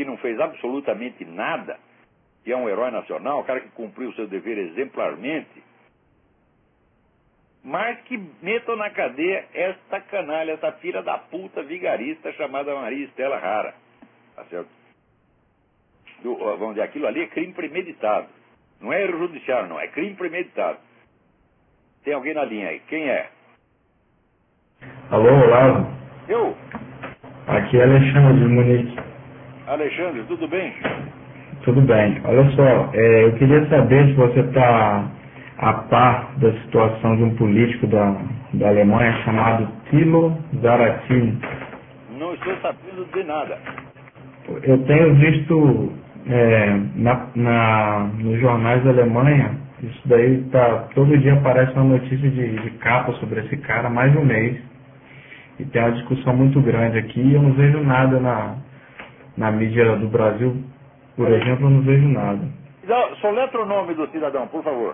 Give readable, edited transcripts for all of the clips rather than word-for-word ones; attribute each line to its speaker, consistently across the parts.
Speaker 1: que não fez absolutamente nada, que é um herói nacional, o cara que cumpriu o seu dever exemplarmente, mas que metam na cadeia esta canalha, essa filha da puta vigarista chamada Maria Estela Rara. Tá certo? Vamos dizer, aquilo ali é crime premeditado. Não é erro judiciário, não. É crime premeditado. Tem alguém na linha aí. Quem é?
Speaker 2: Alô, Olavo.
Speaker 1: Eu?
Speaker 2: Aqui é Alexandre de Munique.
Speaker 1: Alexandre, tudo bem?
Speaker 2: Tudo bem. Olha só, eu queria saber se você está a par da situação de um político da Alemanha chamado Thilo Sarrazin.
Speaker 1: Não estou sabendo de nada.
Speaker 2: Eu tenho visto nos jornais da Alemanha, isso daí todo dia aparece uma notícia de capa sobre esse cara há mais de um mês. E tem uma discussão muito grande aqui e eu não vejo nada na mídia do Brasil, por exemplo, eu não vejo nada.
Speaker 1: Soletra o nome do cidadão, por favor.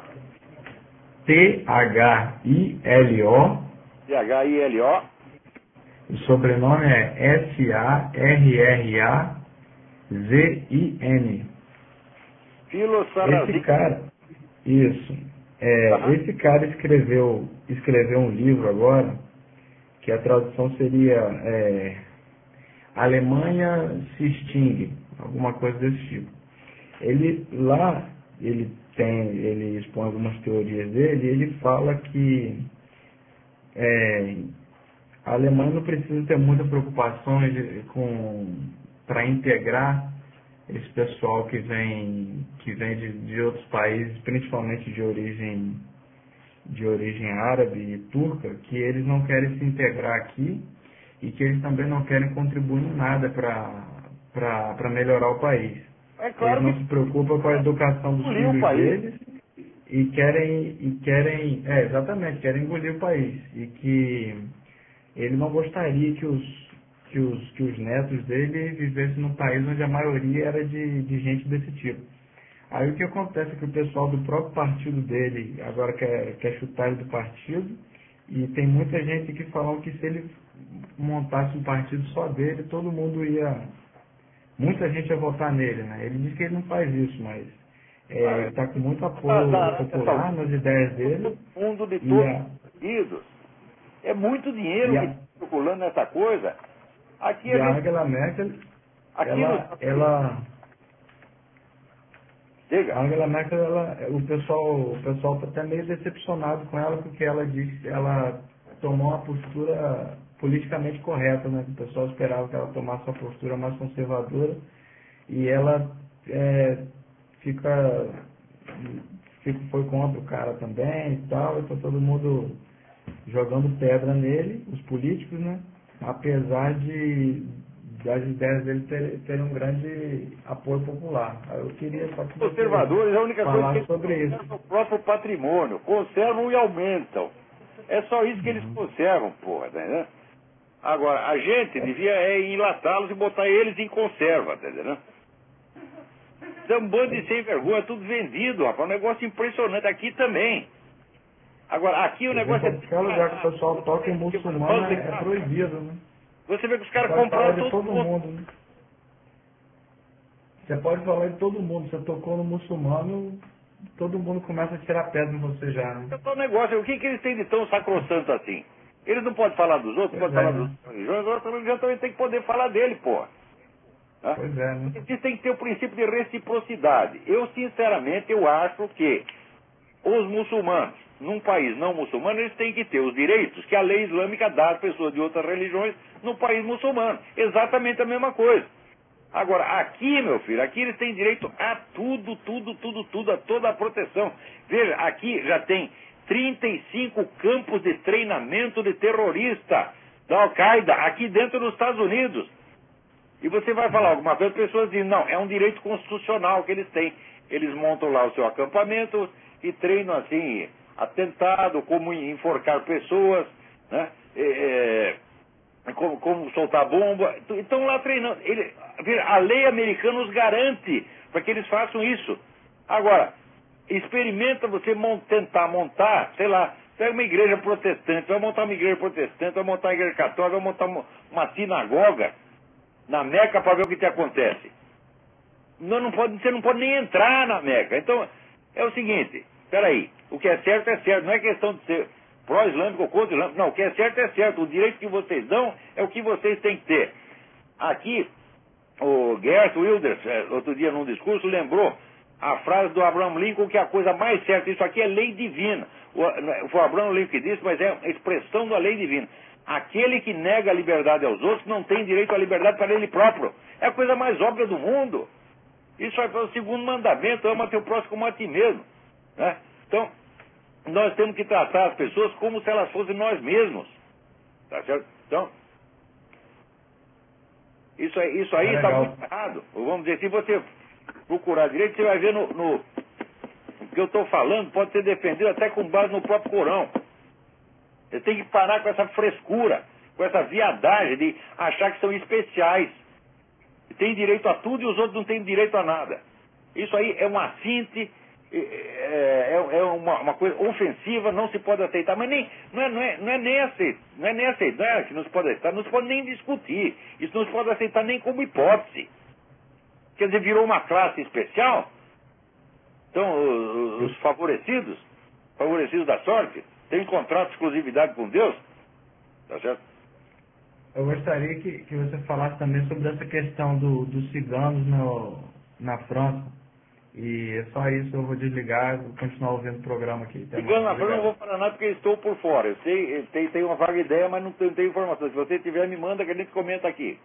Speaker 2: Thilo.
Speaker 1: Thilo.
Speaker 2: O sobrenome é Sarrazin.
Speaker 1: Thilo Sarrazin.
Speaker 2: Esse cara, isso. Esse cara escreveu um livro agora, que a tradução seria Alemanha se extingue, alguma coisa desse tipo. Ele expõe algumas teorias dele e ele fala que a Alemanha não precisa ter muita preocupação para integrar esse pessoal que vem de outros países, principalmente de origem árabe e turca, que eles não querem se integrar aqui e que eles também não querem contribuir em nada para melhorar o país.
Speaker 1: É claro,
Speaker 2: eles não se preocupam com a educação dos filhos deles e querem engolir o país. E que ele não gostaria que os netos dele vivessem num país onde a maioria era de gente desse tipo. Aí o que acontece é que o pessoal do próprio partido dele agora quer chutar ele do partido, e tem muita gente que falam que se ele montasse um partido só dele, muita gente ia votar nele, né? Ele diz que ele não faz isso, mas ele está com muito apoio popular nas ideias dele.
Speaker 1: O mundo de todos os partidos. É muito dinheiro que está circulando nessa coisa. Aqui
Speaker 2: a Angela Merkel,
Speaker 1: Diga.
Speaker 2: A Angela Merkel, o pessoal está até meio decepcionado com ela, porque ela tomou uma postura politicamente correta, né? O pessoal esperava que ela tomasse uma postura mais conservadora, e ela foi contra o cara também e tal, e foi todo mundo jogando pedra nele, os políticos, né? Apesar das ideias dele terem um grande apoio popular. Eu queria só que
Speaker 1: os conservadores, a única coisa que eles
Speaker 2: sobre isso.
Speaker 1: O próprio patrimônio, conservam e aumentam. É só isso que eles conservam, porra, tá entendendo? Agora, a gente devia enlatá-los e botar eles em conserva, tá entendendo? É um bando de sem vergonha, tudo vendido, rapaz, um negócio impressionante, aqui também. Agora, aqui o negócio
Speaker 2: qualquer lugar que o pessoal toca em muçulmano é proibido, né?
Speaker 1: Você vê que os caras compraram
Speaker 2: todo mundo, né? Você pode falar de todo mundo. Você tocou no muçulmano, todo mundo começa a tirar pedra em você já, né?
Speaker 1: É um negócio, o que eles têm de tão sacrossanto assim? Eles não podem falar dos outros, não podem falar dos religiões, a outra religião também tem que poder falar dele, porra.
Speaker 2: Pois é, né?
Speaker 1: Eles têm que ter o princípio de reciprocidade. Eu, sinceramente, acho que os muçulmanos, num país não muçulmano, eles têm que ter os direitos que a lei islâmica dá às pessoas de outras religiões no país muçulmano. Exatamente a mesma coisa. Agora, aqui, meu filho, aqui eles têm direito a tudo, a toda a proteção. Veja, aqui já tem 35 campos de treinamento de terrorista da Al-Qaeda, aqui dentro dos Estados Unidos. E você vai falar alguma coisa, as pessoas dizem, não, é um direito constitucional que eles têm. Eles montam lá o seu acampamento e treinam assim, atentado, como enforcar pessoas, né? Como soltar bomba. Estão lá treinando. A lei americana os garante para que eles façam isso. Agora, experimenta você tentar montar, sei lá, pega uma igreja protestante, vai montar uma igreja protestante, vai montar uma igreja católica, vai montar uma sinagoga na Meca para ver o que te acontece. Você não pode nem entrar na Meca. Então, é o seguinte, peraí, o que é certo, não é questão de ser pró-islâmico ou contra-islâmico, não, o que é certo, o direito que vocês dão é o que vocês têm que ter. Aqui, o Geert Wilders, outro dia num discurso, lembrou a frase do Abraham Lincoln, que é a coisa mais certa, isso aqui é lei divina. Foi o Abraham Lincoln que disse, mas é a expressão da lei divina. Aquele que nega a liberdade aos outros não tem direito à liberdade para ele próprio. É a coisa mais óbvia do mundo. Isso é o segundo mandamento, ama teu próximo como a ti mesmo. Né? Então, nós temos que tratar as pessoas como se elas fossem nós mesmos. Tá certo? Então, isso aí está muito errado. Vamos dizer, se você procurar direito, você vai ver o que eu estou falando pode ser defendido até com base no próprio Corão. Você tem que parar com essa frescura, com essa viadagem de achar que são especiais. Tem direito a tudo e os outros não têm direito a nada. Isso aí é uma finte, é uma coisa ofensiva, não se pode aceitar, mas não é nem aceitar, não é que não se pode aceitar, não se pode nem discutir, isso não se pode aceitar nem como hipótese. Quer dizer, virou uma classe especial, então os favorecidos da sorte, têm contrato de exclusividade com Deus, tá certo?
Speaker 2: Eu gostaria que você falasse também sobre essa questão dos ciganos na França. E é só isso, eu vou desligar e vou continuar ouvindo o programa aqui.
Speaker 1: Cigano na França, não vou falar nada porque estou por fora. Eu sei, tenho uma vaga ideia, mas não tenho informação. Se você tiver, me manda que a gente comenta aqui.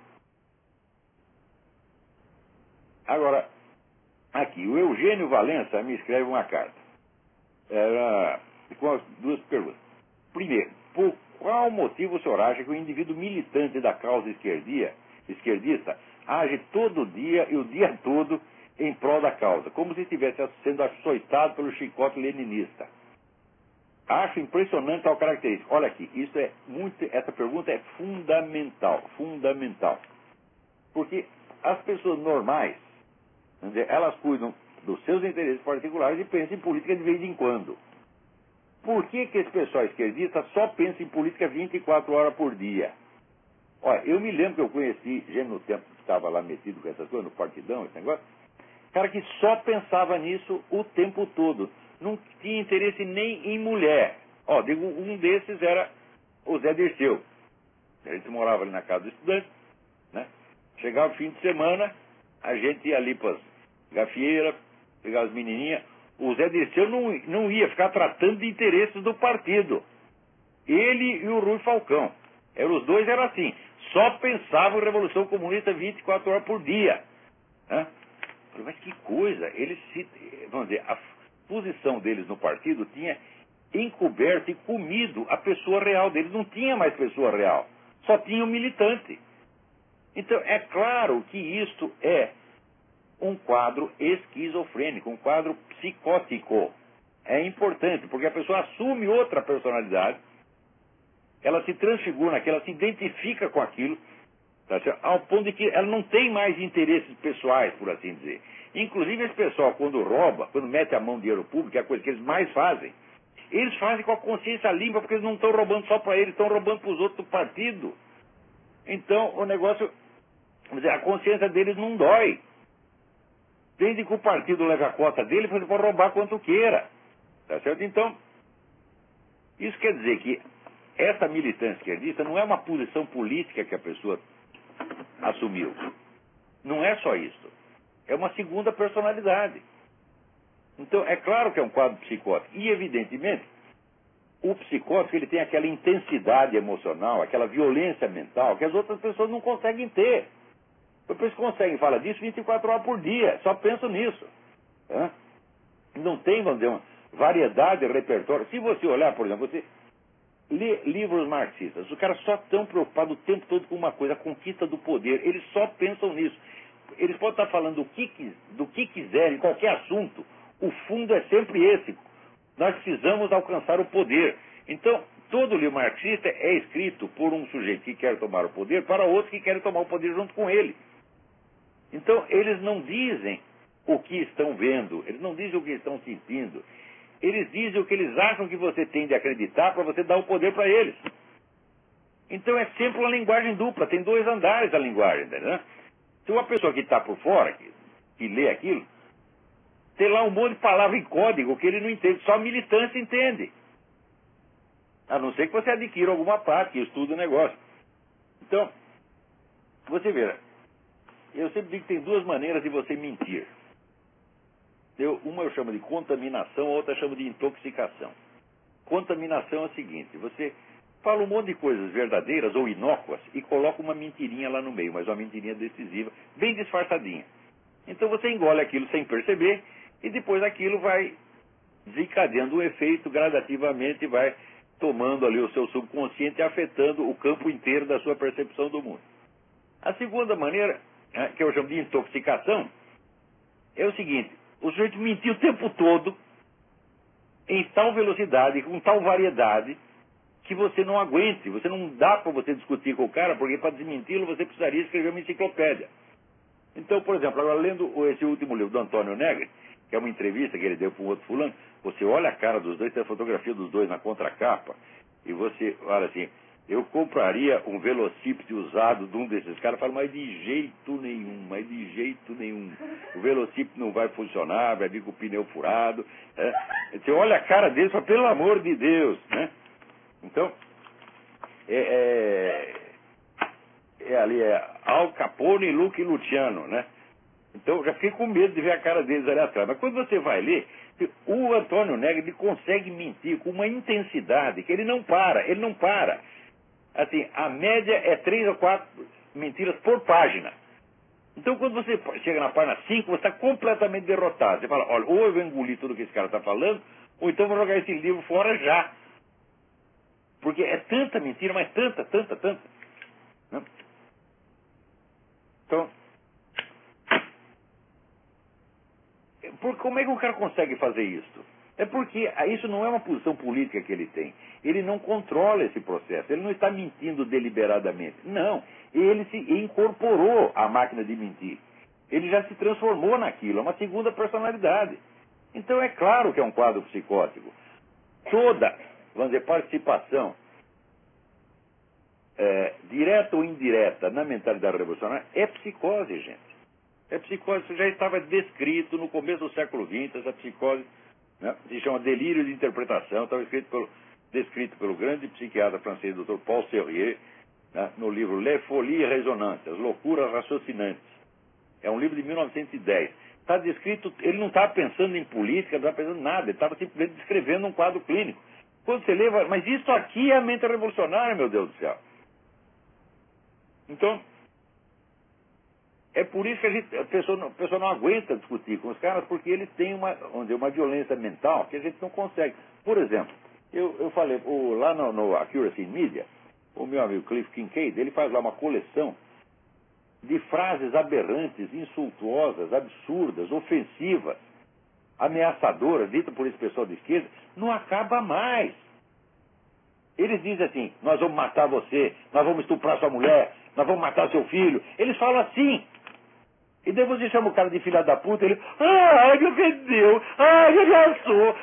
Speaker 1: Agora, aqui, o Eugênio Valença me escreve uma carta. Com as duas perguntas. Primeiro, por qual motivo o senhor acha que o indivíduo militante da causa esquerdista age todo dia e o dia todo em prol da causa, como se estivesse sendo açoitado pelo chicote leninista? Acho impressionante tal característica. Olha aqui, essa pergunta é fundamental. Porque as pessoas normais, elas cuidam dos seus interesses particulares e pensam em política de vez em quando. Por que esse pessoal esquerdista só pensa em política 24 horas por dia? Olha, eu me lembro que eu conheci gente no tempo que estava lá metido com essas coisas, no partidão, esse negócio, cara que só pensava nisso o tempo todo. Não tinha interesse nem em mulher. Um desses era o Zé Dirceu. A gente morava ali na casa do estudante, né? Chegava o fim de semana, a gente ia ali para as gafieiras, pegava as menininhas. O Zé Dirceu não ia ficar tratando de interesses do partido. Ele e o Rui Falcão. Os dois eram assim. Só pensavam em Revolução Comunista 24 horas por dia. Né? Mas que coisa. Vamos dizer, a posição deles no partido tinha encoberto e comido a pessoa real deles. Não tinha mais pessoa real. Só tinha o militante. Então, é claro que isto é um quadro esquizofrênico, um quadro psicótico. É importante, porque a pessoa assume outra personalidade, ela se transfigura naquilo, ela se identifica com aquilo, tá certo? Ao ponto de que ela não tem mais interesses pessoais, por assim dizer. Inclusive, esse pessoal, quando rouba, quando mete a mão no dinheiro público, que é a coisa que eles mais fazem, eles fazem com a consciência limpa, porque eles não estão roubando só para eles, estão roubando para os outros do partido. Então, o negócio, vamos dizer, a consciência deles não dói. Desde que o partido leve a cota dele, você pode roubar quanto queira. Tá certo? Então, isso quer dizer que essa militância esquerdista não é uma posição política que a pessoa assumiu. Não é só isso. É uma segunda personalidade. Então, é claro que é um quadro psicótico. E, evidentemente, o psicótico ele tem aquela intensidade emocional, aquela violência mental que as outras pessoas não conseguem ter. Eles conseguem falar disso 24 horas por dia, só pensam nisso. Né? Não tem, vamos dizer, uma variedade de repertório. Se você olhar, por exemplo, você lê livros marxistas, os caras só estão preocupados o tempo todo com uma coisa, a conquista do poder. Eles só pensam nisso. Eles podem estar falando do que quiserem, qualquer assunto. O fundo é sempre esse. Nós precisamos alcançar o poder. Então, todo livro marxista é escrito por um sujeito que quer tomar o poder para outros que querem tomar o poder junto com ele. Então, eles não dizem o que estão vendo, eles não dizem o que estão sentindo. Eles dizem o que eles acham que você tem de acreditar para você dar o poder para eles. Então, é sempre uma linguagem dupla, tem dois andares a linguagem, entendeu? Se uma pessoa que está por fora, que lê aquilo, tem lá um monte de palavra em código que ele não entende, só a militância entende. A não ser que você adquira alguma parte, que estuda o negócio. Então, você vê, eu sempre digo que tem duas maneiras de você mentir. Uma eu chamo de contaminação, a outra eu chamo de intoxicação. Contaminação é o seguinte: você fala um monte de coisas verdadeiras ou inócuas e coloca uma mentirinha lá no meio, mas uma mentirinha decisiva, bem disfarçadinha. Então você engole aquilo sem perceber e depois aquilo vai desencadeando o efeito gradativamente, vai tomando ali o seu subconsciente e afetando o campo inteiro da sua percepção do mundo. A segunda maneira, que eu chamo de intoxicação, é o seguinte: o sujeito mentiu o tempo todo, em tal velocidade, com tal variedade, que você não aguente, você não dá para você discutir com o cara, porque para desmenti-lo você precisaria escrever uma enciclopédia. Então, por exemplo, agora lendo esse último livro do Antônio Negri, que é uma entrevista que ele deu para um outro fulano, você olha a cara dos dois, tem a fotografia dos dois na contracapa, e você olha assim: eu compraria um velocípede usado de um desses caras. Fala, mas de jeito nenhum, o velocípede não vai funcionar, vai vir com o pneu furado. Você olha a cara dele e fala, pelo amor de Deus, né? Então, ali Al Capone e Lucky Luciano, né? Então, eu já fiquei com medo de ver a cara deles ali atrás. Mas quando você vai ler, o Antônio Negri, ele consegue mentir com uma intensidade que ele não para. Assim, a média é 3 ou 4 mentiras por página. Então, quando você chega na página 5, você está completamente derrotado. Você fala, olha, ou eu vou engolir tudo que esse cara está falando, ou então vou jogar esse livro fora já. Porque é tanta mentira, mas tanta. Né? Então, como é que o cara consegue fazer isso? É porque isso não é uma posição política que ele tem. Ele não controla esse processo. Ele não está mentindo deliberadamente. Não. Ele se incorporou à máquina de mentir. Ele já se transformou naquilo. É uma segunda personalidade. Então é claro que é um quadro psicótico. Toda, vamos dizer, participação direta ou indireta na mentalidade revolucionária é psicose, gente. É psicose. Isso já estava descrito no começo do século XX, essa psicose, né, se chama delírio de interpretação, estava descrito pelo grande psiquiatra francês, Dr. Paul Sérieux, né, no livro Les Folies Résonantes, As Loucuras Raciocinantes. É um livro de 1910. Está descrito, ele não estava pensando em política, não estava pensando em nada, ele estava simplesmente descrevendo um quadro clínico. Quando você lê, mas isso aqui é a mente revolucionária, meu Deus do céu. Então, é por isso que a pessoa não aguenta discutir com os caras, porque eles têm uma violência mental que a gente não consegue. Por exemplo, eu falei, lá no Accuracy in Media, o meu amigo Cliff Kincaid, ele faz lá uma coleção de frases aberrantes, insultuosas, absurdas, ofensivas, ameaçadoras, ditas por esse pessoal de esquerda, não acaba mais. Eles dizem assim, nós vamos matar você, nós vamos estuprar sua mulher, nós vamos matar seu filho. Eles falam assim. E daí você chama o cara de filha da puta, ele, me ofendeu, me ameaçou,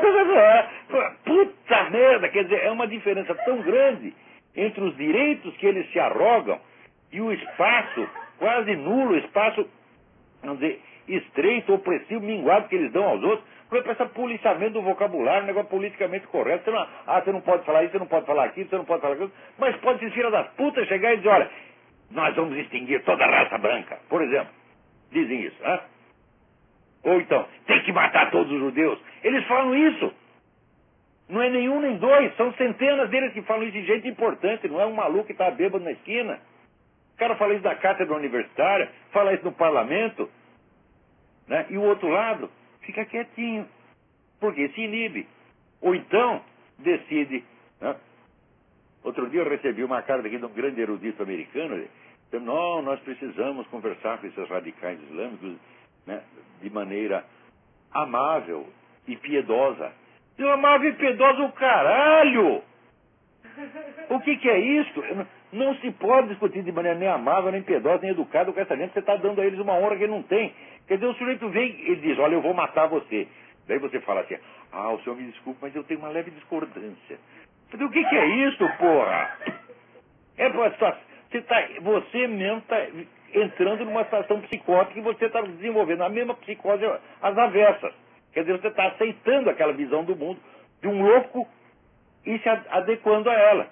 Speaker 1: puta merda. Quer dizer, é uma diferença tão grande entre os direitos que eles se arrogam e o espaço quase nulo, espaço, vamos dizer, estreito, opressivo, minguado que eles dão aos outros, para esse policiamento do vocabulário, um negócio politicamente correto. Você não pode falar isso, você não pode falar aquilo, você não pode falar aquilo, mas pode ser filha das putas chegar e dizer, olha, nós vamos extinguir toda a raça branca, por exemplo. Dizem isso, né? Ou então, tem que matar todos os judeus. Eles falam isso. Não é nenhum nem dois, são centenas deles que falam isso de gente importante, não é um maluco que está bêbado na esquina. O cara fala isso na cátedra universitária, fala isso no parlamento, né? E o outro lado fica quietinho, porque se inibe. Ou então, decide, né? Outro dia eu recebi uma carta aqui de um grande erudito americano, dizendo, não, nós precisamos conversar com esses radicais islâmicos, né, de maneira amável e piedosa. E amável e piedosa o caralho! O que é isso? Não se pode discutir de maneira nem amável, nem piedosa, nem educada com essa gente. Você está dando a eles uma honra que ele não tem. Quer dizer, o sujeito vem e diz, olha, eu vou matar você. Daí você fala assim, o senhor me desculpe, mas eu tenho uma leve discordância. O que é isso, porra? Você mesmo está entrando numa situação psicótica e você está desenvolvendo a mesma psicose às avessas. Quer dizer, você está aceitando aquela visão do mundo de um louco e se adequando a ela.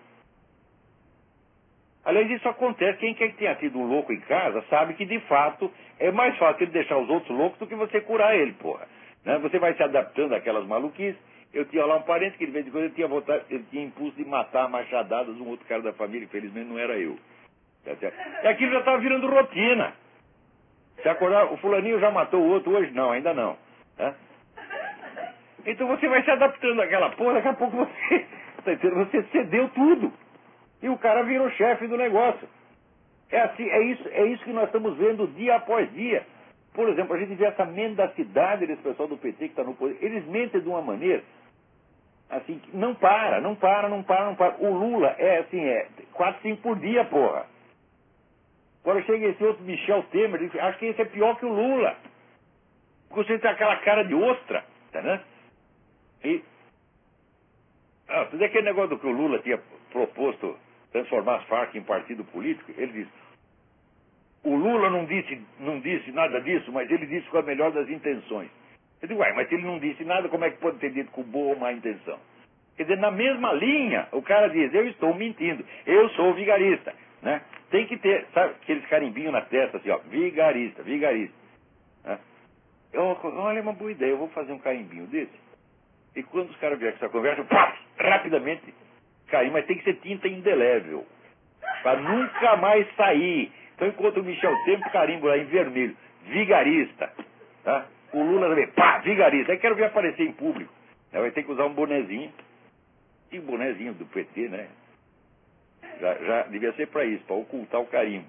Speaker 1: Aliás, isso acontece. Quem quer que tenha tido um louco em casa sabe que, de fato, é mais fácil ele deixar os outros loucos do que você curar ele, porra. Né? Você vai se adaptando àquelas maluquices. Eu tinha lá um parente que, de vez em quando, ele tinha impulso de matar a machadadas um outro cara da família, infelizmente não era eu. E aquilo já estava virando rotina. Se acordar, o fulaninho já matou o outro, hoje não, ainda não. Né? Então você vai se adaptando àquela porra, daqui a pouco você cedeu tudo. E o cara virou chefe do negócio. É assim, é isso que nós estamos vendo dia após dia. Por exemplo, a gente vê essa mendacidade desse pessoal do PT que está no poder. Eles mentem de uma maneira assim, que não para. O Lula é assim, 4, 5 por dia, porra. Agora chega esse outro Michel Temer, acho que esse é pior que o Lula. Porque você tem aquela cara de ostra, tá, né? E aquele negócio do que o Lula tinha proposto transformar as Farc em partido político, ele disse, o Lula não disse nada disso, mas ele disse com a melhor das intenções. Eu digo, mas se ele não disse nada, como é que pode ter dito com boa ou má intenção? Quer dizer, na mesma linha, o cara diz, eu estou mentindo, eu sou vigarista, né? Tem que ter, sabe, aqueles carimbinhos na testa, assim, ó, vigarista. Né? Olha, é uma boa ideia, eu vou fazer um carimbinho desse. E quando os caras vierem com essa conversa, rapidamente cair, mas tem que ser tinta indelével, para nunca mais sair. Então, enquanto o Michel Temer, carimbo lá em vermelho, vigarista, tá? O Lula também, vigarista. Aí quero ver aparecer em público. Vai ter que usar um bonezinho, e o bonezinho do PT, né? Já devia ser para isso, para ocultar o carimbo.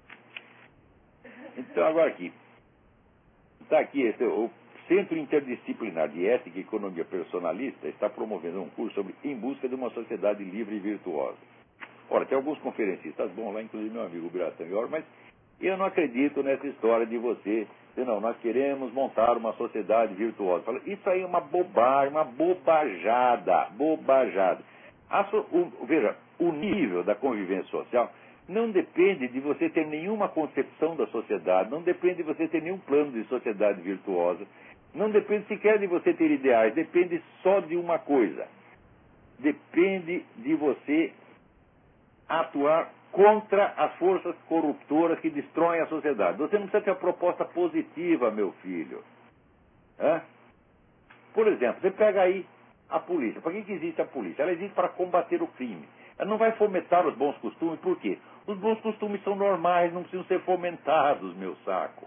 Speaker 1: Então, agora aqui. Está aqui, o Centro Interdisciplinar de Ética e Economia Personalista está promovendo um curso sobre Em Busca de uma Sociedade Livre e Virtuosa. Ora, tem alguns conferencistas bons lá, inclusive meu amigo Biratan Ior, mas eu não acredito nessa história de você, não, nós queremos montar uma sociedade virtuosa. Isso aí é uma bobagem, uma bobajada. Veja, o nível da convivência social não depende de você ter nenhuma concepção da sociedade, não depende de você ter nenhum plano de sociedade virtuosa, não depende sequer de você ter ideais, depende só de uma coisa. Depende de você atuar contra as forças corruptoras que destroem a sociedade. Você não precisa ter uma proposta positiva, meu filho. Por exemplo, você pega aí a polícia. Para que existe a polícia? Ela existe para combater o crime. Ela não vai fomentar os bons costumes, por quê? Os bons costumes são normais, não precisam ser fomentados, meu saco.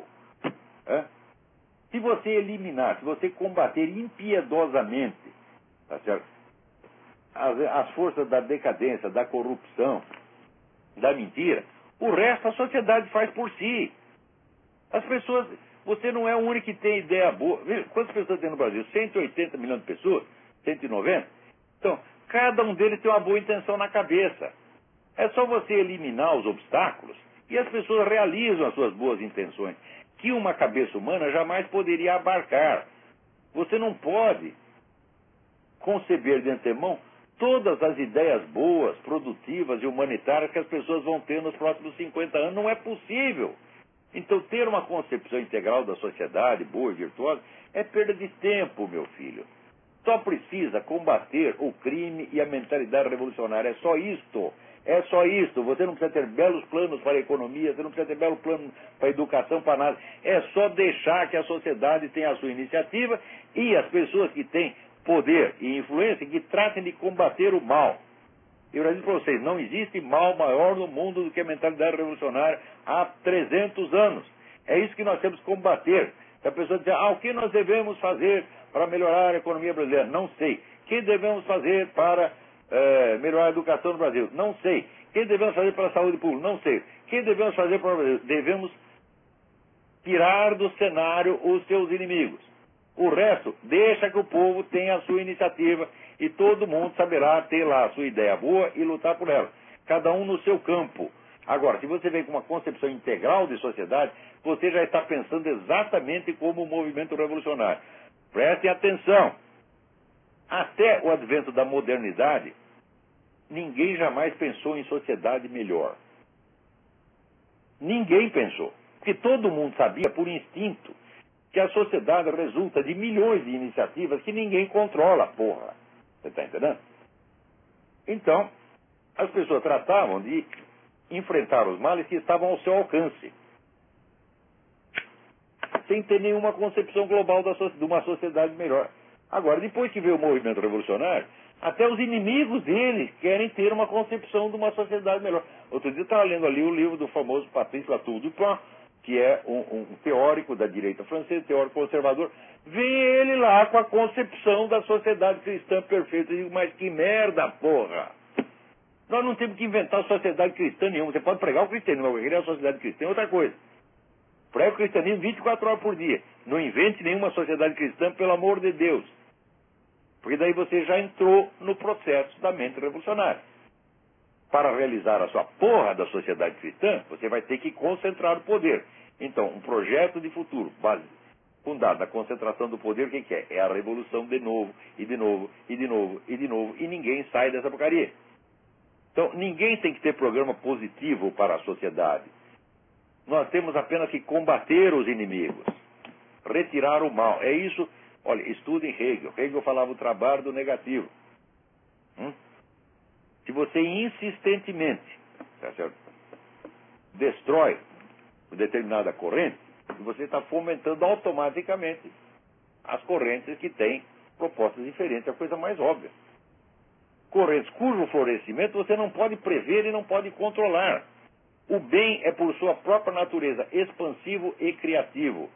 Speaker 1: Se você eliminar, se você combater impiedosamente, tá certo? As forças da decadência, da corrupção, da mentira, o resto a sociedade faz por si. As pessoas, você não é o único que tem ideia boa. Veja, quantas pessoas tem no Brasil? 180 milhões de pessoas? 190? Então, cada um deles tem uma boa intenção na cabeça. É só você eliminar os obstáculos e as pessoas realizam as suas boas intenções, que uma cabeça humana jamais poderia abarcar. Você não pode conceber de antemão todas as ideias boas, produtivas e humanitárias que as pessoas vão ter nos próximos 50 anos. Não é possível. Então, ter uma concepção integral da sociedade, boa e virtuosa, é perda de tempo, meu filho. Só precisa combater o crime e a mentalidade revolucionária. É só isto. É só isto. Você não precisa ter belos planos para a economia, você não precisa ter belo plano para a educação, para nada. É só deixar que a sociedade tenha a sua iniciativa e as pessoas que têm poder e influência que tratem de combater o mal. Eu já disse para vocês, não existe mal maior no mundo do que a mentalidade revolucionária há 300 anos. É isso que nós temos que combater. Se a pessoa dizer, o que nós devemos fazer para melhorar a economia brasileira? Não sei. O que devemos fazer para melhorar a educação no Brasil? Não sei. O que devemos fazer para a saúde pública? Não sei. O que devemos fazer para o Brasil? Devemos tirar do cenário os seus inimigos. O resto, deixa que o povo tenha a sua iniciativa e todo mundo saberá ter lá a sua ideia boa e lutar por ela. Cada um no seu campo. Agora, se você vem com uma concepção integral de sociedade, você já está pensando exatamente como o movimento revolucionário. Prestem atenção. Até o advento da modernidade, ninguém jamais pensou em sociedade melhor. Ninguém pensou. Porque todo mundo sabia, por instinto, que a sociedade resulta de milhões de iniciativas que ninguém controla, porra. Você está entendendo? Então, as pessoas tratavam de enfrentar os males que estavam ao seu alcance, sem ter nenhuma concepção global de uma sociedade melhor. Agora, depois que veio o movimento revolucionário, até os inimigos deles querem ter uma concepção de uma sociedade melhor. Outro dia eu estava lendo ali o livro do famoso Patrice Latour Dupin, que é um teórico da direita francesa, teórico conservador. Vem ele lá com a concepção da sociedade cristã perfeita. Eu digo, mas que merda, porra! Nós não temos que inventar sociedade cristã nenhuma. Você pode pregar o cristianismo, mas criar a sociedade cristã é outra coisa. Prega o cristianismo 24 horas por dia. Não invente nenhuma sociedade cristã, pelo amor de Deus. Porque daí você já entrou no processo da mente revolucionária. Para realizar a sua porra da sociedade cristã, você vai ter que concentrar o poder. Então, um projeto de futuro, fundado na concentração do poder, o que é? É a revolução de novo, e de novo, e de novo, e de novo, e ninguém sai dessa porcaria. Então, ninguém tem que ter programa positivo para a sociedade. Nós temos apenas que combater os inimigos, retirar o mal. É isso. Olha, estudem Hegel. Hegel falava o trabalho do negativo. Se você insistentemente, tá certo, destrói uma determinada corrente, você está fomentando automaticamente as correntes que têm propostas diferentes. É a coisa mais óbvia. Correntes cujo florescimento você não pode prever e não pode controlar. O bem é, por sua própria natureza, expansivo e criativo.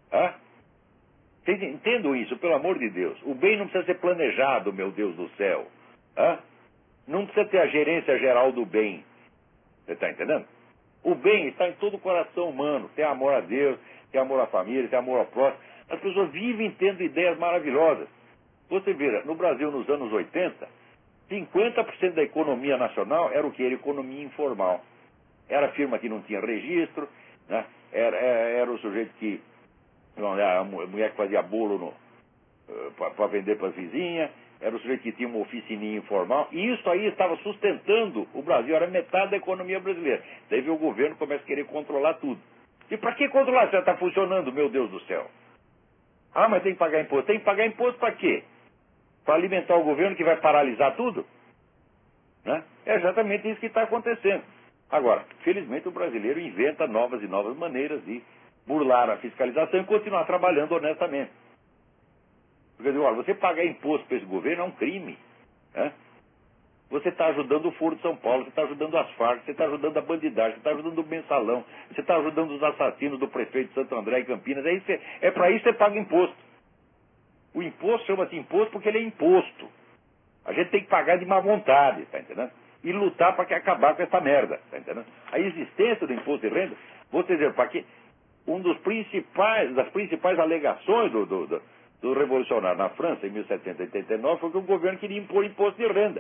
Speaker 1: Entendam isso, pelo amor de Deus. O bem não precisa ser planejado, meu Deus do céu. Não precisa ter a gerência geral do bem. Você está entendendo? O bem está em todo o coração humano. Tem amor a Deus, tem amor à família, tem amor ao próximo. As pessoas vivem tendo ideias maravilhosas. Você vê, no Brasil, nos anos 80, 50% da economia nacional era o que? Era economia informal. Era firma que não tinha registro, né? Era o sujeito que... A mulher que fazia bolo para vender para as vizinhas, era o sujeito que tinha uma oficininha informal, e isso aí estava sustentando o Brasil, era metade da economia brasileira. Daí veio o governo e começa a querer controlar tudo. E para que controlar se já está funcionando, meu Deus do céu? Mas tem que pagar imposto. Tem que pagar imposto para quê? Para alimentar o governo que vai paralisar tudo? Né? É exatamente isso que está acontecendo. Agora, felizmente o brasileiro inventa novas e novas maneiras de burlar a fiscalização e continuar trabalhando honestamente. Porque, olha, você pagar imposto para esse governo é um crime. Né? Você está ajudando o Foro de São Paulo, você está ajudando as Farc, você está ajudando a bandidagem, você está ajudando o mensalão, você está ajudando os assassinos do prefeito de Santo André e Campinas. É para isso que você paga imposto. O imposto chama-se imposto porque ele é imposto. A gente tem que pagar de má vontade, tá entendendo? E lutar para que acabar com essa merda, tá entendendo? A existência do imposto de renda, vou te dizer, para que das principais alegações do revolucionário na França, em 1789, foi que o governo queria impor imposto de renda.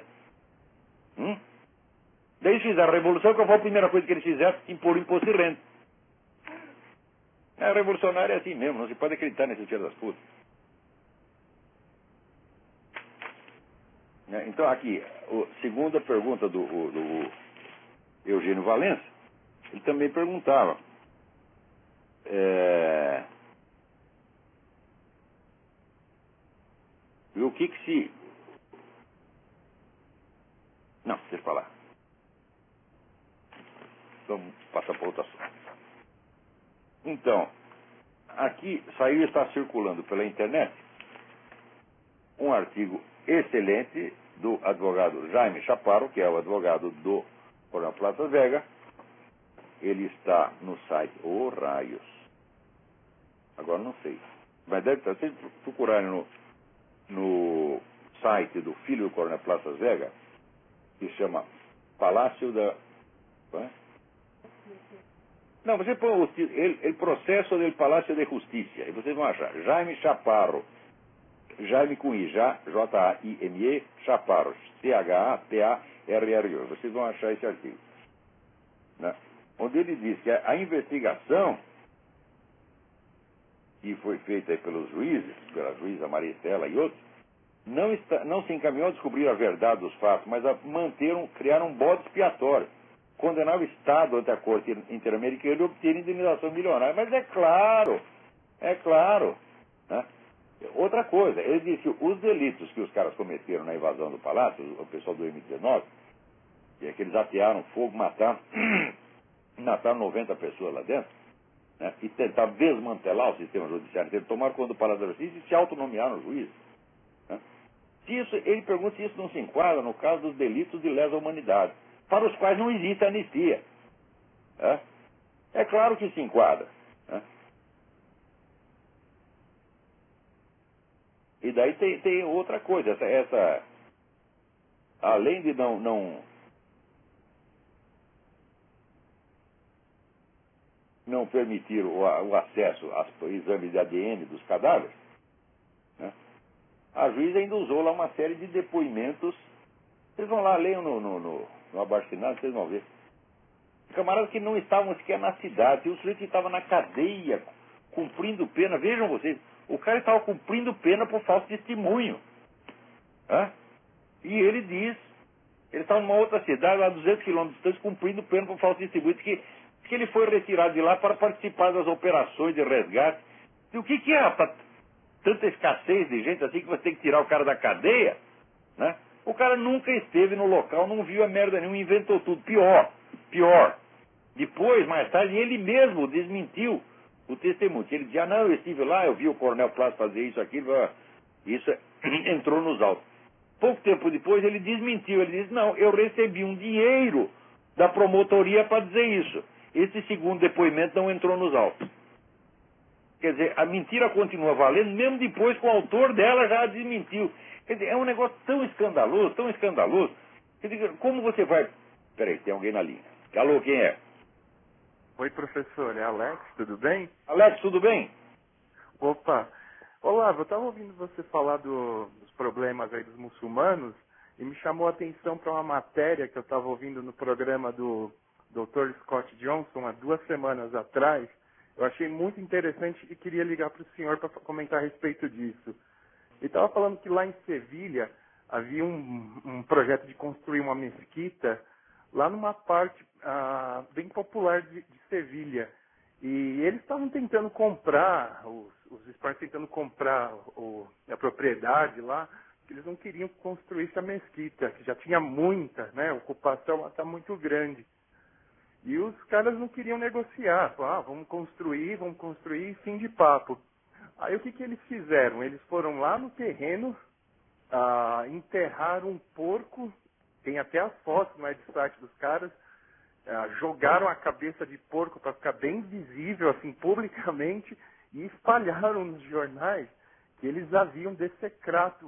Speaker 1: Daí eles fizeram a revolução, qual foi a primeira coisa que eles fizeram? Impor imposto de renda. A revolucionária é assim mesmo, não se pode acreditar nesse filho das putas. Então, aqui, a segunda pergunta do Eugênio Valença, ele também perguntava, o que se... Não, deixa eu falar. Vamos passar para outro assunto. Então, aqui está circulando pela internet um artigo excelente do advogado Jaime Chaparro, que é o advogado do Coronel Plaza Vega. Ele está no site Raios. Agora não sei. Mas deve estar, se procurarem no site do filho do Coronel Plaza Vega, que chama Palácio da... Não, você põe o processo do Palácio de Justiça, e vocês vão achar Jaime Chaparro. Jaime com I, J-A-I-M-E, Chaparro, C-H-A-P-A-R-R-O. Vocês vão achar esse artigo. Né? Onde ele diz que a investigação que foi feita aí pelos juízes, pela juíza Maria Estela e outros, não se encaminhou a descobrir a verdade dos fatos, mas criaram um bode expiatório. condenar o Estado ante a Corte Interamericana e obter indenização milionária. Mas é claro, né? Outra coisa, ele disse que os delitos que os caras cometeram na invasão do Palácio, o pessoal do M19, que é que eles atearam fogo, mataram 90 pessoas lá dentro, né, e tentaram desmantelar o sistema judiciário, eles tomaram conta do Palácio da Justiça e se autonomearam juízes. Né? Ele pergunta se isso não se enquadra no caso dos delitos de lesa humanidade, para os quais não existe anistia. Né? É claro que se enquadra. Né? E daí tem outra coisa, além de não permitir o acesso aos exames de ADN dos cadáveres, né, a juíza ainda usou lá uma série de depoimentos. Vocês vão lá, leiam no abaixo-assinado, vocês vão ver. Camaradas que não estavam sequer na cidade, e o sujeito estava na cadeia, cumprindo pena. Vejam vocês, o cara estava cumprindo pena por falso testemunho. Né? E ele diz, ele estava numa outra cidade, lá a 200 quilômetros distante, cumprindo pena por falso testemunho, que ele foi retirado de lá para participar das operações de resgate. E o que é, rapaz? Tanta escassez de gente assim que você tem que tirar o cara da cadeia? Né? O cara nunca esteve no local, não viu a merda nenhuma, inventou tudo. Pior. Depois, mais tarde, ele mesmo desmentiu o testemunho. Ele dizia, não, eu estive lá, eu vi o Coronel Plácido fazer isso, aquilo, isso entrou nos autos. Pouco tempo depois, ele desmentiu. Ele disse, não, eu recebi um dinheiro da promotoria para dizer isso. Esse segundo depoimento não entrou nos autos. Quer dizer, a mentira continua valendo, mesmo depois que o autor dela já a desmentiu. Quer dizer, é um negócio tão escandaloso. Quer dizer, como você vai... Peraí, tem alguém na linha. Alô, quem é?
Speaker 3: Oi, professor, é Alex, tudo bem?
Speaker 1: Alex, tudo bem?
Speaker 3: Opa, olá, eu estava ouvindo você falar dos problemas aí dos muçulmanos e me chamou a atenção para uma matéria que eu estava ouvindo no programa do Dr. Scott Johnson há 2 semanas atrás. Eu achei muito interessante e queria ligar para o senhor para comentar a respeito disso. Ele estava falando que lá em Sevilha havia um projeto de construir uma mesquita lá numa parte bem popular de Sevilha. E eles estavam tentando comprar, os espanhóis tentando comprar a propriedade lá, que eles não queriam construir essa mesquita, que já tinha muita, né? A ocupação está muito grande. E os caras não queriam negociar, falaram, vamos construir, fim de papo. Aí o que eles fizeram? Eles foram lá no terreno, enterraram um porco, tem até as fotos no site dos caras, jogaram a cabeça de porco para ficar bem visível, assim, publicamente, e espalharam nos jornais que eles haviam dessecrado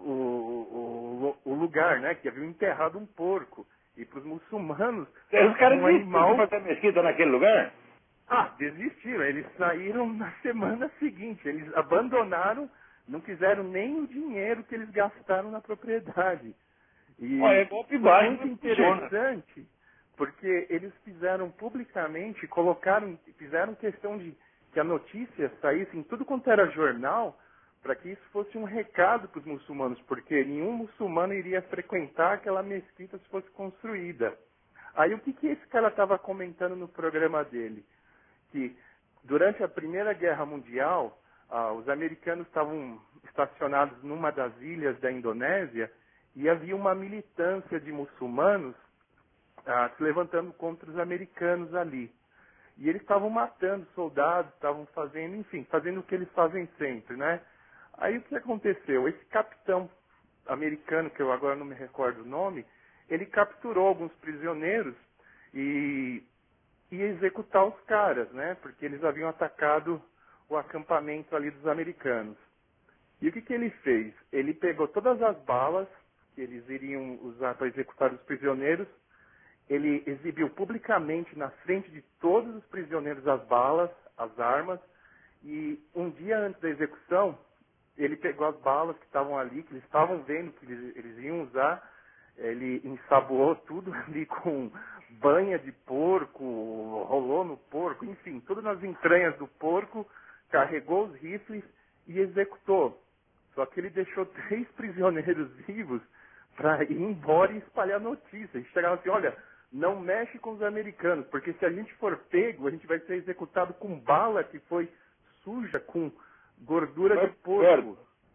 Speaker 3: o lugar, né? Que haviam enterrado um porco. E para os muçulmanos,
Speaker 1: os caras
Speaker 3: um animal...
Speaker 1: fazer a mesquita naquele lugar?
Speaker 3: Desistiram. Eles saíram na semana seguinte. Eles abandonaram, não quiseram nem o dinheiro que eles gastaram na propriedade. E
Speaker 1: é golpe baixo.
Speaker 3: muito interessante, porque eles fizeram publicamente, fizeram questão de que a notícia saísse em tudo quanto era jornal, para que isso fosse um recado para os muçulmanos, porque nenhum muçulmano iria frequentar aquela mesquita se fosse construída. Aí o que esse cara estava comentando no programa dele? Que durante a Primeira Guerra Mundial, os americanos estavam estacionados numa das ilhas da Indonésia e havia uma militância de muçulmanos se levantando contra os americanos ali. E eles estavam matando soldados, estavam fazendo o que eles fazem sempre, né? Aí o que aconteceu? Esse capitão americano, que eu agora não me recordo o nome, ele capturou alguns prisioneiros e ia executar os caras, né? Porque eles haviam atacado o acampamento ali dos americanos. E o que ele fez? Ele pegou todas as balas que eles iriam usar para executar os prisioneiros, ele exibiu publicamente na frente de todos os prisioneiros as balas, as armas, e um dia antes da execução, ele pegou as balas que estavam ali, que eles estavam vendo que eles iam usar, ele ensaboou tudo ali com banha de porco, rolou no porco, enfim, tudo nas entranhas do porco, carregou os rifles e executou. Só que ele deixou 3 prisioneiros vivos para ir embora e espalhar notícias. E chegaram assim, olha, não mexe com os americanos, porque se a gente for pego, a gente vai ser executado com bala que foi suja, com gordura de porco.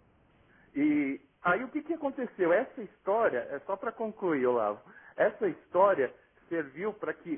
Speaker 3: E aí o que aconteceu? Essa história, é só para concluir, Olavo, essa história serviu para que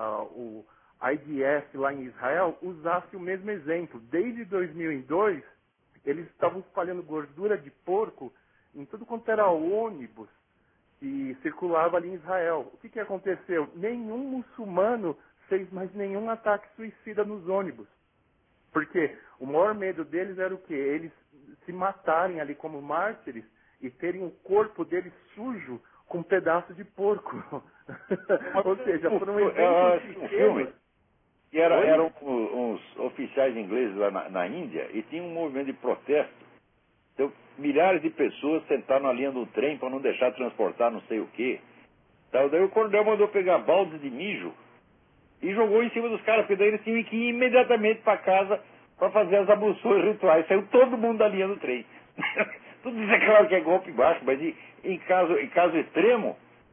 Speaker 3: o IDF lá em Israel usasse o mesmo exemplo. Desde 2002, eles estavam espalhando gordura de porco em tudo quanto era ônibus que circulava ali em Israel. O que aconteceu? Nenhum muçulmano fez mais nenhum ataque suicida nos ônibus. Porque o maior medo deles era o quê? Eles se matarem ali como mártires e terem o corpo deles sujo com um pedaço de porco. Ou seja, foram exemplos pequenos.
Speaker 1: E eram uns oficiais ingleses lá na Índia e tinha um movimento de protesto. Então, milhares de pessoas sentaram na linha do trem para não deixar transportar não sei o quê. Então, daí o coronel mandou pegar baldes de mijo e jogou em cima dos caras, porque daí eles tinham que ir imediatamente para casa para fazer as abluções rituais. Saiu todo mundo da linha do trem. Tudo isso é claro que é golpe baixo, mas em caso extremo,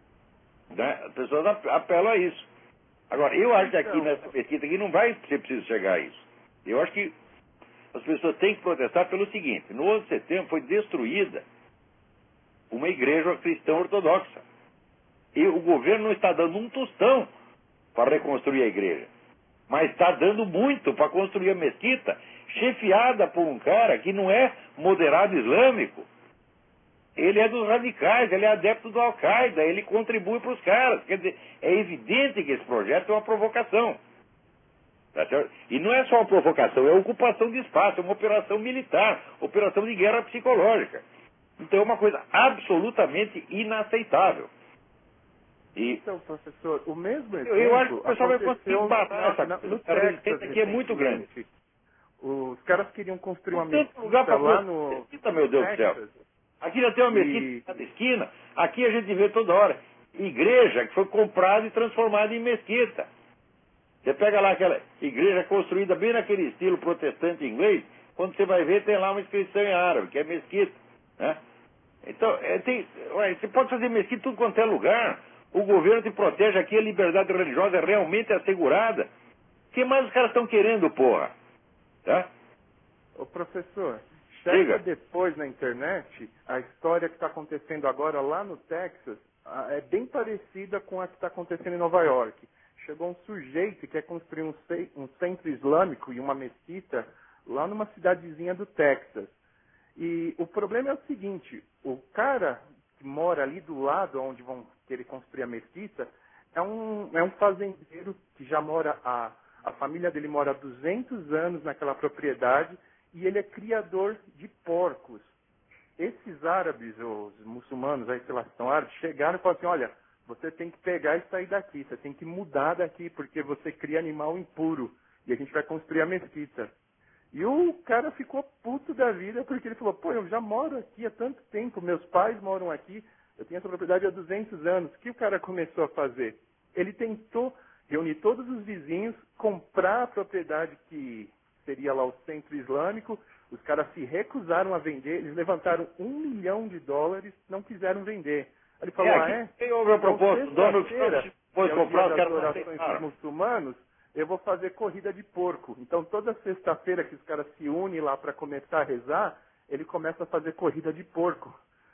Speaker 1: né, as pessoas apelam a isso. Agora, eu acho que aqui nessa pesquisa aqui não vai ser preciso chegar a isso. Eu acho que as pessoas têm que protestar pelo seguinte: no 11 de setembro foi destruída uma igreja cristã ortodoxa. E o governo não está dando um tostão para reconstruir a igreja, mas está dando muito para construir a mesquita, chefiada por um cara que não é moderado islâmico. Ele é dos radicais, ele é adepto do Al-Qaeda, ele contribui para os caras. Quer dizer, é evidente que esse projeto é uma provocação. Tá certo? E não é só uma provocação, é ocupação de espaço, é uma operação militar, operação de guerra psicológica. Então é uma coisa absolutamente inaceitável.
Speaker 3: Então, professor, o mesmo exemplo...
Speaker 1: Eu acho que o pessoal vai conseguir bater
Speaker 3: no Texas
Speaker 1: aqui é muito grande.
Speaker 3: Os caras queriam construir uma
Speaker 1: mesquita lá no
Speaker 3: mesquita,
Speaker 1: meu Deus do céu. Aqui já tem uma mesquita em cada esquina. Aqui a gente vê toda hora igreja que foi comprada e transformada em mesquita. Você pega lá aquela igreja construída bem naquele estilo protestante inglês, quando você vai ver tem lá uma inscrição em árabe, que é mesquita. Né? Então, você pode fazer mesquita em tudo quanto é lugar. O governo te protege aqui, a liberdade religiosa é realmente assegurada. O que mais os caras estão querendo, porra? Tá?
Speaker 3: Ô, professor, chega depois na internet, a história que está acontecendo agora lá no Texas é bem parecida com a que está acontecendo em Nova York. Chegou um sujeito que quer construir um centro islâmico e uma mesquita lá numa cidadezinha do Texas. E o problema é o seguinte: o cara que mora ali do lado onde vão querer construir a mesquita é um fazendeiro que já mora, a família dele mora há 200 anos naquela propriedade e ele é criador de porcos. Esses árabes, os muçulmanos, aí, sei lá, são árabes, chegaram e falaram assim: olha, você tem que pegar e sair daqui, você tem que mudar daqui, porque você cria animal impuro e a gente vai construir a mesquita. E o cara ficou puto da vida, porque ele falou: pô, eu já moro aqui há tanto tempo, meus pais moram aqui, eu tenho essa propriedade há 200 anos. O que o cara começou a fazer? Ele tentou reunir todos os vizinhos, comprar a propriedade que seria lá o centro islâmico. Os caras se recusaram a vender, eles levantaram $1 milhão, não quiseram vender. Ele falou:
Speaker 1: quem ouve a proposta? Donald Trump foi comprar os
Speaker 3: orações dos muçulmanos, eu vou fazer corrida de porco. Então, toda sexta-feira que os caras se unem lá para começar a rezar, ele começa a fazer corrida de porco.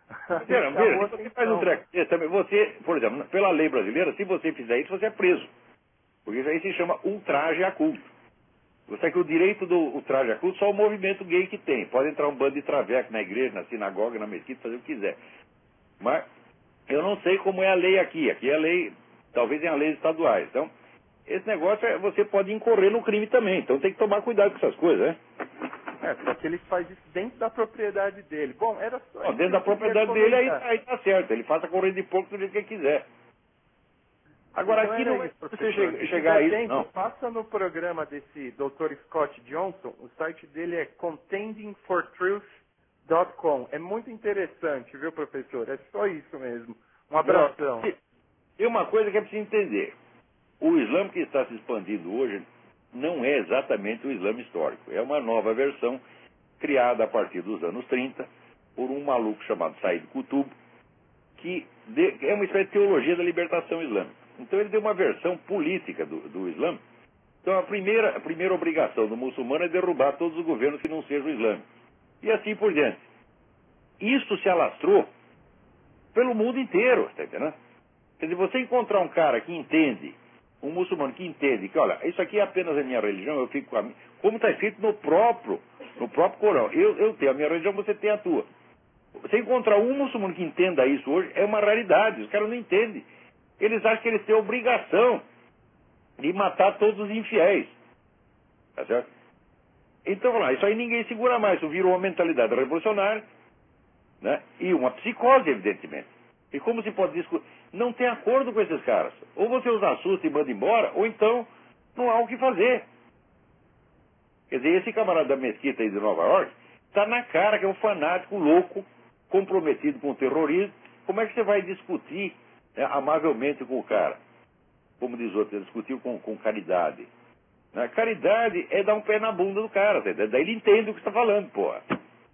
Speaker 1: Você faz um treco. Você, por exemplo, pela lei brasileira, se você fizer isso, você é preso. Porque isso aí se chama ultraje a culto. Você sabe que o direito do ultraje a culto só o movimento gay que tem. Pode entrar um bando de traveco na igreja, na sinagoga, na mesquita, fazer o que quiser. Mas eu não sei como é a lei aqui. Aqui é a lei, talvez tenha leis estaduais. Então, esse negócio você pode incorrer no crime também. Então tem que tomar cuidado com essas coisas, né?
Speaker 3: Só que ele faz isso dentro da propriedade dele. Bom, era só...
Speaker 1: Não, dentro da propriedade dele, aí tá certo. Ele faça corrida de porco do jeito que ele quiser. Agora,
Speaker 3: então,
Speaker 1: aqui não
Speaker 3: é
Speaker 1: você chegar a isso, não.
Speaker 3: Passa no programa desse Dr. Scott Johnson, o site dele é contendingfortruth.com. É muito interessante, viu, professor? É só isso mesmo. Um abração.
Speaker 1: E uma coisa que é preciso entender. O Islã que está se expandindo hoje não é exatamente o Islã histórico. É uma nova versão criada a partir dos anos 30 por um maluco chamado Said Qutb, que é uma espécie de teologia da libertação islâmica. Então ele deu uma versão política do Islã. Então a primeira obrigação do muçulmano é derrubar todos os governos que não sejam islâmicos. E assim por diante. Isso se alastrou pelo mundo inteiro, está entendendo? Quer dizer, você encontrar um cara que entende, um muçulmano que entende que, olha, isso aqui é apenas a minha religião, eu fico com a minha, como está escrito no próprio Corão. Eu tenho a minha religião, você tem a tua. Você encontrar um muçulmano que entenda isso hoje é uma raridade. Os caras não entendem. Eles acham que eles têm a obrigação de matar todos os infiéis. Tá certo? Então, lá, isso aí ninguém segura mais. Isso virou uma mentalidade revolucionária, né? E uma psicose, evidentemente. E como se pode discutir? Não tem acordo com esses caras. Ou você os assusta e manda embora, ou então não há o que fazer. Quer dizer, esse camarada da mesquita aí de Nova York está na cara que é um fanático louco, comprometido com o terrorismo. Como é que você vai discutir, né, amavelmente com o cara? Como diz outro, ele discutiu com caridade. Né? Caridade é dar um pé na bunda do cara. Daí ele entende o que está falando, porra.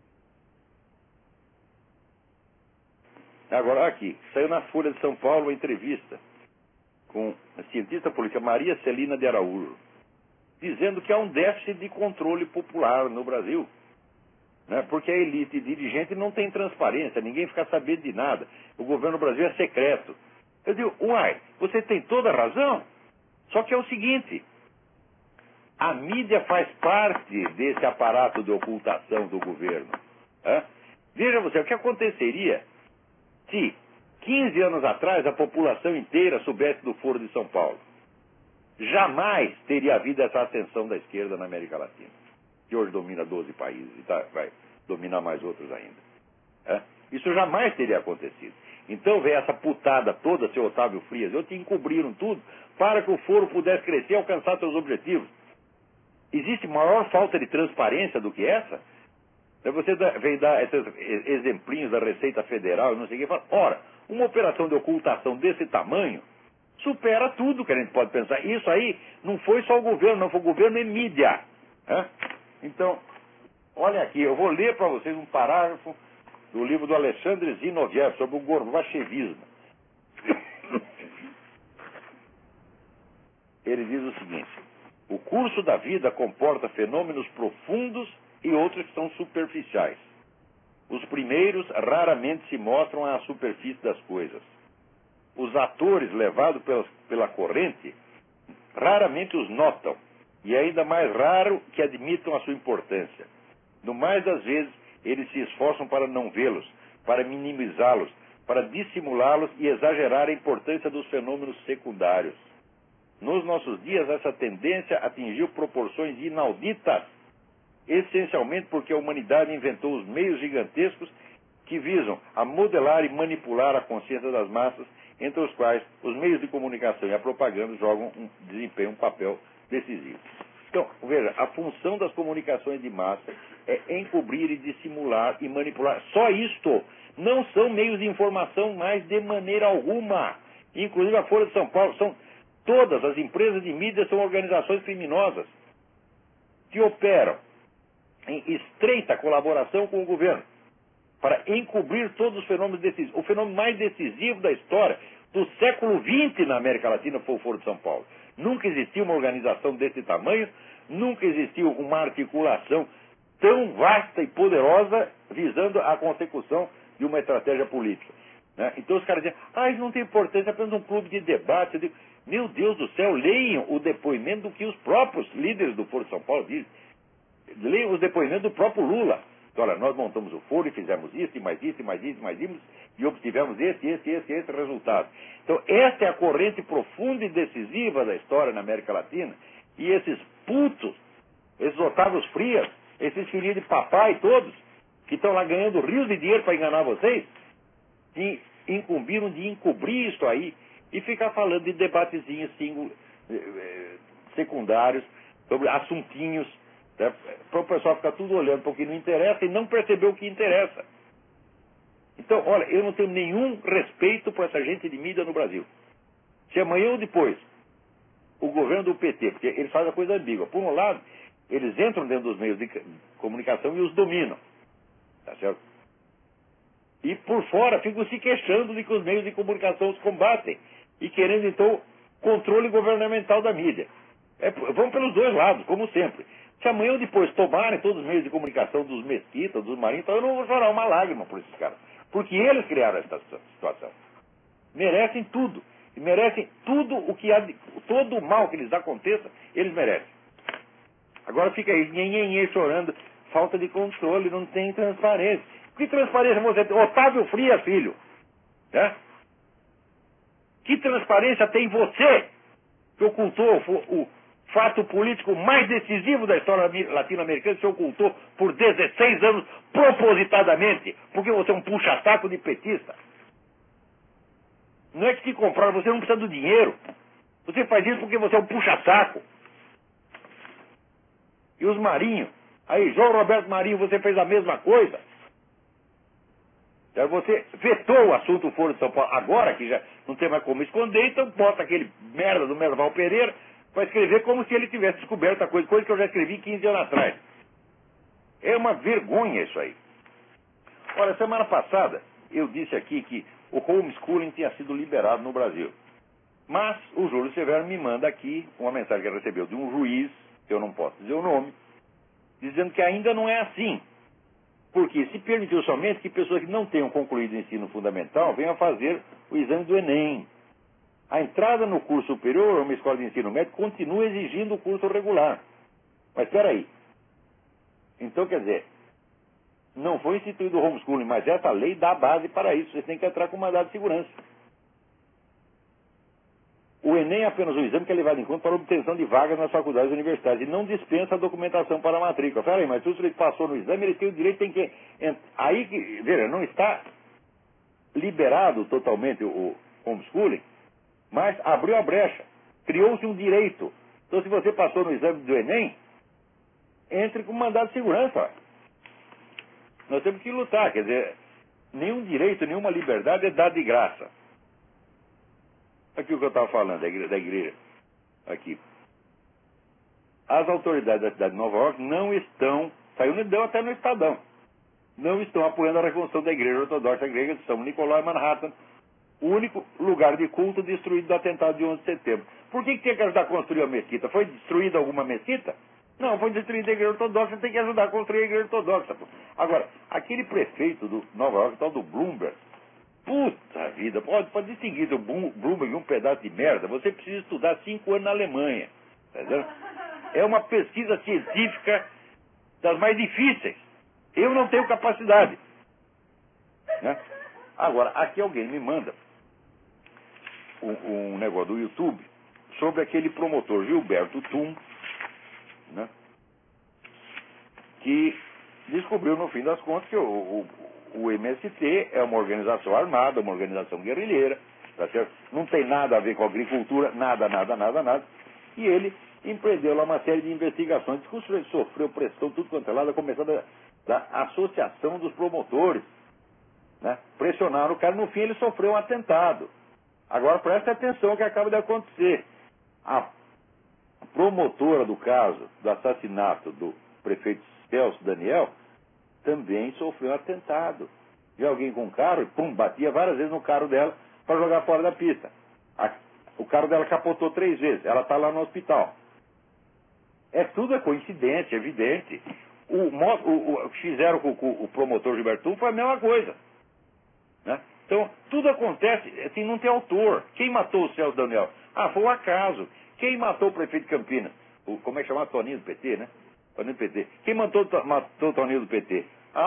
Speaker 1: Agora, aqui, saiu na Folha de São Paulo uma entrevista com a cientista política Maria Celina de Araújo, dizendo que há um déficit de controle popular no Brasil, né? Porque a elite dirigente não tem transparência, ninguém fica sabendo de nada. O governo do Brasil é secreto. Eu digo, uai, você tem toda a razão, só que é o seguinte, a mídia faz parte desse aparato de ocultação do governo. Né? Veja você, o que aconteceria se 15 anos atrás a população inteira soubesse do Foro de São Paulo? Jamais teria havido essa ascensão da esquerda na América Latina, que hoje domina 12 países e vai dominar mais outros ainda. É? Isso jamais teria acontecido. Então vem essa putada toda, seu Otávio Frias, te encobriram tudo para que o Foro pudesse crescer e alcançar seus objetivos. Existe maior falta de transparência do que essa? Você vem dar esses exemplinhos da Receita Federal e não sei o que, fala, ora, uma operação de ocultação desse tamanho supera tudo que a gente pode pensar. Isso aí não foi só o governo, não foi o governo e mídia. Né? Então, olha aqui, eu vou ler para vocês um parágrafo do livro do Alexandre Zinoviev sobre o gorbachevismo. Ele diz o seguinte: o curso da vida comporta fenômenos profundos e outros que são superficiais. Os primeiros raramente se mostram à superfície das coisas. Os atores levados pela corrente raramente os notam, e é ainda mais raro que admitam a sua importância. No mais das vezes, eles se esforçam para não vê-los, para minimizá-los, para dissimulá-los e exagerar a importância dos fenômenos secundários. Nos nossos dias, essa tendência atingiu proporções inauditas, essencialmente porque a humanidade inventou os meios gigantescos que visam a modelar e manipular a consciência das massas, entre os quais os meios de comunicação e a propaganda desempenham um papel decisivo. Então, veja, a função das comunicações de massa é encobrir e dissimular e manipular. Só isto. Não são meios de informação mais de maneira alguma. Inclusive a Folha de São Paulo, todas as empresas de mídia são organizações criminosas que operam em estreita colaboração com o governo para encobrir todos os fenômenos decisivos. O fenômeno mais decisivo da história do século XX na América Latina foi o Foro de São Paulo. Nunca existiu uma organização desse tamanho, nunca existiu uma articulação tão vasta e poderosa visando a consecução de uma estratégia política. Né? Então os caras dizem, isso não tem importância, é apenas um clube de debate. Eu digo, meu Deus do céu, leiam o depoimento do que os próprios líderes do Foro de São Paulo dizem. Leiam os depoimentos do próprio Lula. Olha, nós montamos o Foro e fizemos isso, e mais isso, e mais isso, e mais isso, e obtivemos esse resultado. Então, essa é a corrente profunda e decisiva da história na América Latina, e esses putos, esses Otávios Frias, esses filhinhos de papai todos, que estão lá ganhando rios de dinheiro para enganar vocês, se incumbiram de encobrir isso aí e ficar falando de debatezinhos secundários, sobre assuntinhos, né, para o pessoal ficar tudo olhando para o que não interessa e não perceber o que interessa. Então, olha, eu não tenho nenhum respeito por essa gente de mídia no Brasil. Se amanhã ou depois o governo do PT, porque eles fazem a coisa ambígua. Por um lado, eles entram dentro dos meios de comunicação e os dominam. Tá certo? E por fora ficam se queixando de que os meios de comunicação os combatem. e querendo, então, controle governamental da mídia. Vão pelos dois lados, como sempre. Se amanhã ou depois tomarem todos os meios de comunicação dos Mesquita, dos Marinho, então eu não vou chorar uma lágrima por esses caras. Porque eles criaram essa situação. Merecem tudo. E merecem tudo o que há, todo o mal que lhes aconteça, eles merecem. Agora fica aí, nhenhenhê, chorando, falta de controle, não tem transparência. Que transparência você tem? Otávio Frias, filho. Né? Que transparência tem você, que ocultou o fato político mais decisivo da história latino-americana, se ocultou por 16 anos propositadamente, porque você é um puxa-saco de petista. Não é que te compraram, você não precisa do dinheiro. Você faz isso porque você é um puxa-saco. E os Marinho, aí João Roberto Marinho, você fez a mesma coisa. Você vetou o assunto Foro de São Paulo, agora que já não tem mais como esconder, então bota aquele merda do Merval Pereira para escrever como se ele tivesse descoberto a coisa que eu já escrevi 15 anos atrás. É uma vergonha isso aí. Olha, semana passada eu disse aqui que o homeschooling tinha sido liberado no Brasil. Mas o Júlio Severo me manda aqui uma mensagem que ele recebeu de um juiz, que eu não posso dizer o nome, dizendo que ainda não é assim. Porque se permitiu somente que pessoas que não tenham concluído o ensino fundamental venham fazer o exame do Enem. A entrada no curso superior ou uma escola de ensino médio continua exigindo o curso regular. Mas espera aí. Então, quer dizer, não foi instituído o homeschooling, mas essa lei dá base para isso. Vocês têm que entrar com mandado de segurança. O Enem é apenas um exame que é levado em conta para a obtenção de vagas nas faculdades e universidades e não dispensa a documentação para a matrícula. Espera aí, mas se o sujeito passou no exame, ele tem o direito, tem que... Aí, veja, não está liberado totalmente o homeschooling, mas abriu a brecha. Criou-se um direito. Então, se você passou no exame do Enem, entre com mandado de segurança. Ó. Nós temos que lutar. Quer dizer, nenhum direito, nenhuma liberdade é dada de graça. Aqui o que eu estava falando, da igreja. Aqui. As autoridades da cidade de Nova York não estão, deu até no Estadão, não estão apoiando a reconstrução da igreja ortodoxa grega de São Nicolau em Manhattan, o único lugar de culto destruído do atentado de 11 de setembro. Por que tinha que ajudar a construir a mesquita? Foi destruída alguma mesquita? Não, foi destruída a igreja ortodoxa, tem que ajudar a construir a igreja ortodoxa. Agora, aquele prefeito do Nova York, tal do Bloomberg, puta vida, pode distinguir do Bloomberg um pedaço de merda, você precisa estudar 5 anos na Alemanha. Entendeu? É uma pesquisa científica das mais difíceis. Eu não tenho capacidade. Né? Agora, aqui alguém me manda um negócio do YouTube sobre aquele promotor Gilberto Tum, né? Que descobriu no fim das contas que o MST é uma organização armada, uma organização guerrilheira, tá certo? Não tem nada a ver com agricultura, nada. E ele empreendeu lá uma série de investigações, que sofreu pressão, tudo quanto é lado, a começar da associação dos promotores. Né? Pressionaram o cara, no fim ele sofreu um atentado. Agora preste atenção ao que acaba de acontecer. A promotora do caso do assassinato do prefeito Celso Daniel também sofreu um atentado. De alguém com um carro e pum, batia várias vezes no carro dela para jogar fora da pista. O carro dela capotou 3 vezes. Ela está lá no hospital. Tudo é coincidente, evidente. O que fizeram com o promotor Gilberto foi a mesma coisa. Né? Então, tudo acontece, assim, não tem autor. Quem matou o Celso Daniel? Foi um acaso. Quem matou o prefeito de Campinas? Como é que chama? Toninho do PT, né? Toninho do PT. Quem matou o Toninho do PT?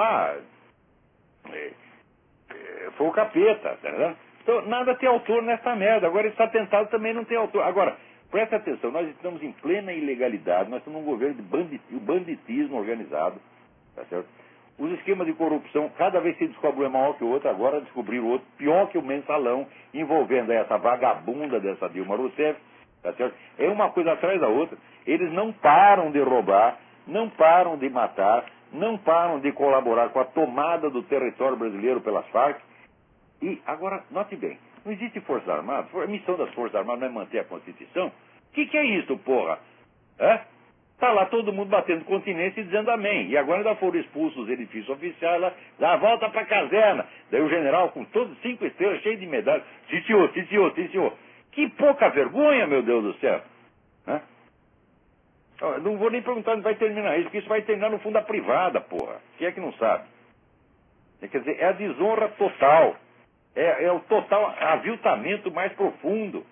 Speaker 1: Foi o capeta, tá vendo? Então, nada tem autor nessa merda. Agora, esse atentado também não tem autor. Agora, presta atenção, nós estamos em plena ilegalidade, nós estamos num governo de banditismo organizado, tá certo? Os esquemas de corrupção, cada vez que se descobre um é maior que o outro, agora descobriram outro, pior que o mensalão, envolvendo essa vagabunda dessa Dilma Rousseff, tá certo? É uma coisa atrás da outra. Eles não param de roubar, não param de matar, não param de colaborar com a tomada do território brasileiro pelas Farc. E, agora, note bem, não existe Forças Armadas, a missão das Forças Armadas não é manter a Constituição. O que é isso, porra? Está lá todo mundo batendo continência e dizendo amém. E agora ainda foram expulsos os edifícios oficiais lá, volta para a caserna. Daí o general, com todos 5 estrelas, cheio de medalhas, sim senhor. Que pouca vergonha, meu Deus do céu. Né? Não vou nem perguntar onde vai terminar isso, porque isso vai terminar no fundo da privada, porra. Quem é que não sabe? Quer dizer, é a desonra total. É o total aviltamento mais profundo.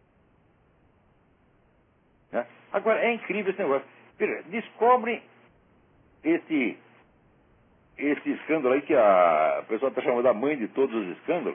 Speaker 1: Né? Agora, é incrível esse negócio. Descobrem esse escândalo aí que a pessoa está chamando a mãe de todos os escândalos.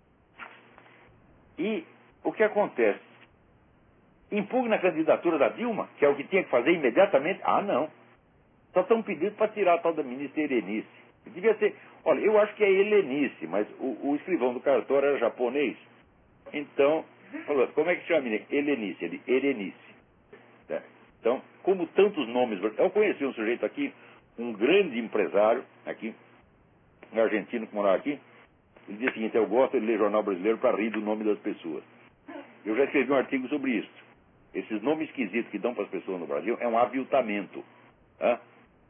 Speaker 1: E o que acontece? Impugna a candidatura da Dilma, que é o que tinha que fazer imediatamente. Ah, não. Só estão pedindo para tirar a tal da ministra Helenice. Devia ser... Olha, eu acho que é Helenice, mas o escrivão do cartório era japonês. Então, como é que chama a menina? Helenice, Helenice. Tá? Então, como tantos nomes... Eu conheci um sujeito aqui, um grande empresário, aqui, um argentino que morava aqui. Ele disse o seguinte: eu gosto de ler jornal brasileiro para rir do nome das pessoas. Eu já escrevi um artigo sobre isso. Esses nomes esquisitos que dão para as pessoas no Brasil é um aviltamento. Tá?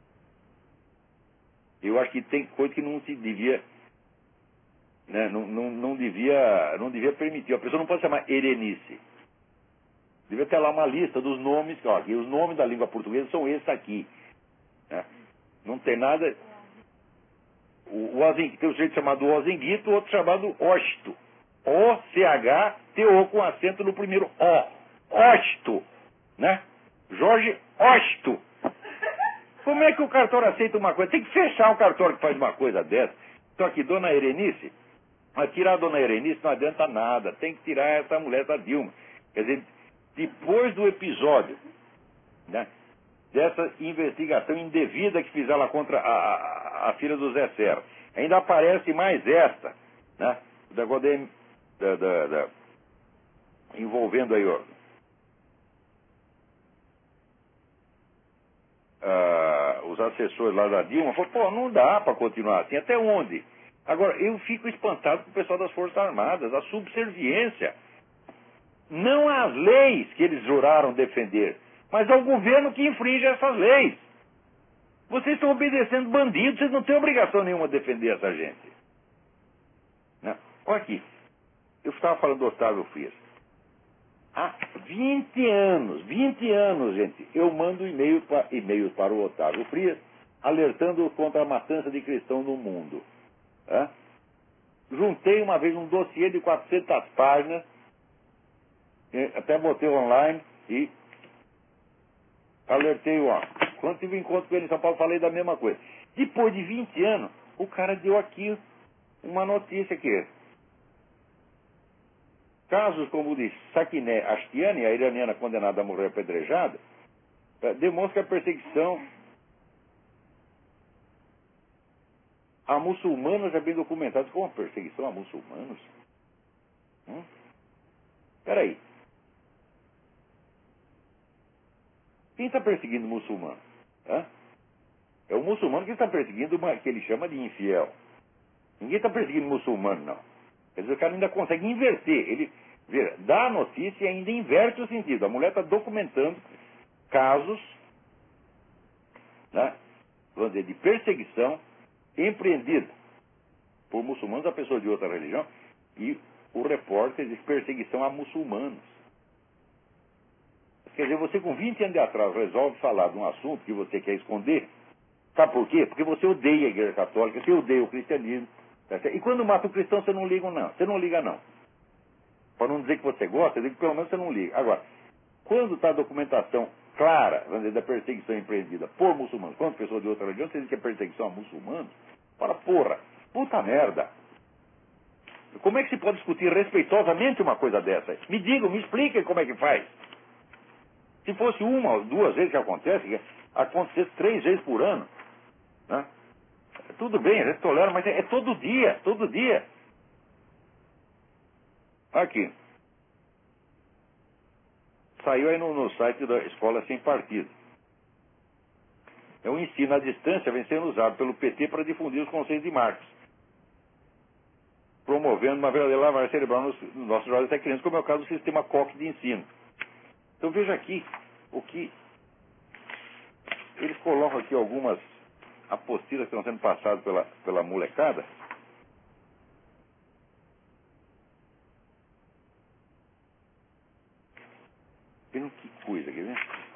Speaker 1: Eu acho que tem coisa que não se devia... Né, não devia permitir. A pessoa não pode chamar Helenice. Devia ter lá uma lista dos nomes. Ó, e os nomes da língua portuguesa são esses aqui. Né? Não tem nada... Tem um sujeito chamado Ozenguito, outro chamado Osto. O-C-H-T-O com acento no primeiro O. Osto. Né? Jorge Osto. Como é que o cartório aceita uma coisa? Tem que fechar o cartório que faz uma coisa dessa. Então aqui, dona Helenice, mas tirar a dona Helenice não adianta nada. Tem que tirar essa mulher da Dilma. Quer dizer, depois do episódio, né, dessa investigação indevida que fizeram lá contra a filha do Zé Serra, ainda aparece mais esta, né, envolvendo aí, ó, os assessores lá da Dilma. Falou, pô, não dá para continuar assim, até onde? Agora, eu fico espantado com o pessoal das Forças Armadas, a subserviência, não às leis que eles juraram defender, mas ao governo que infringe essas leis. Vocês estão obedecendo bandidos, vocês não têm obrigação nenhuma de defender essa gente. Não. Olha aqui, eu estava falando do Otávio Frias. Há 20 anos, gente, eu mando e-mails para o Otávio Frias, alertando contra a matança de cristãos no mundo. Tá? Juntei uma vez um dossiê de 400 páginas, até botei online e alertei o homem. Quando tive um encontro com ele em São Paulo, falei da mesma coisa. Depois de 20 anos, o cara deu aqui uma notícia que casos como o de Sakineh Ashtiani, a iraniana condenada a morrer apedrejada, demonstra que a perseguição a muçulmanos é bem documentada. Como a perseguição a muçulmanos? Espera aí. Quem está perseguindo o muçulmano? É o muçulmano que está perseguindo que ele chama de infiel. Ninguém está perseguindo o muçulmano, não. Quer dizer, o cara ainda consegue inverter. Ele dá a notícia e ainda inverte o sentido. A mulher está documentando casos, né, vamos dizer, de perseguição empreendida por muçulmanos a pessoas de outra religião, e o repórter diz perseguição a muçulmanos. Quer dizer, você com 20 anos de atraso resolve falar de um assunto que você quer esconder. Sabe por quê? Porque você odeia a Igreja Católica, você odeia o cristianismo. E quando mata o cristão, você não liga, não. Você não liga, não. Para não dizer que você gosta, eu digo que pelo menos você não liga. Agora, quando está a documentação clara, vamos dizer, da perseguição empreendida por muçulmanos contra pessoas de outra religião, você diz que é perseguição a muçulmanos? Fala, porra, puta merda. Como é que se pode discutir respeitosamente uma coisa dessa? Me digam, me expliquem como é que faz. Se fosse uma ou duas vezes que acontece 3 vezes por ano, né? Tudo bem, a gente tolera, mas é todo dia, todo dia. Aqui. Saiu aí no site da Escola Sem Partido. É um ensino à distância vem sendo usado pelo PT para difundir os conceitos de Marx, promovendo uma verdadeira lavagem cerebral nos nossos jovens até crianças, como é o caso do sistema Koch de ensino. Então veja aqui o que eles colocam aqui, algumas apostilas que estão sendo passadas pela molecada. vejam que coisa, quer ver?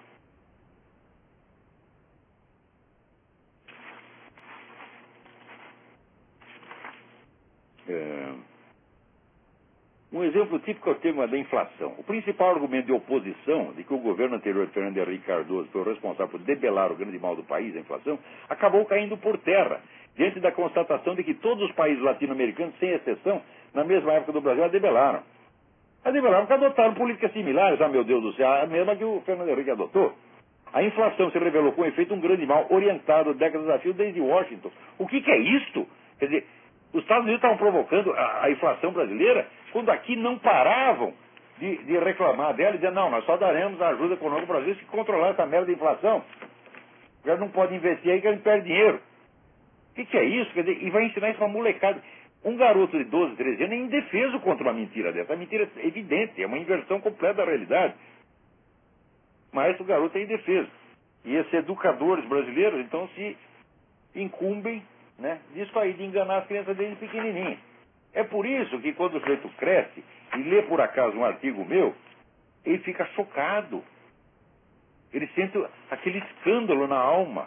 Speaker 1: Um exemplo típico é o tema da inflação. O principal argumento de oposição de que o governo anterior de Fernando Henrique Cardoso foi o responsável por debelar o grande mal do país, a inflação, acabou caindo por terra, diante da constatação de que todos os países latino-americanos, sem exceção, na mesma época do Brasil, a debelaram. A debelaram porque adotaram políticas similares, meu Deus do céu, a mesma que o Fernando Henrique adotou. A inflação se revelou com efeito um grande mal orientado décadas a fio desde Washington. O que é isto? Quer dizer, os Estados Unidos estavam provocando a inflação brasileira quando aqui não paravam de reclamar dela e dizer, não, nós só daremos a ajuda econômica para o Brasil se controlar essa merda de inflação. Já não pode investir aí que a gente perde dinheiro. O que é isso? Quer dizer, e vai ensinar isso para molecada. Um garoto de 12, 13 anos é indefeso contra uma mentira dessa. A mentira é evidente, é uma inversão completa da realidade. Mas o garoto é indefeso. E esses educadores brasileiros, então, se incumbem, né, disso aí, de enganar as crianças desde pequenininho. É por isso que quando o sujeito cresce e lê por acaso um artigo meu, ele fica chocado. Ele sente aquele escândalo na alma.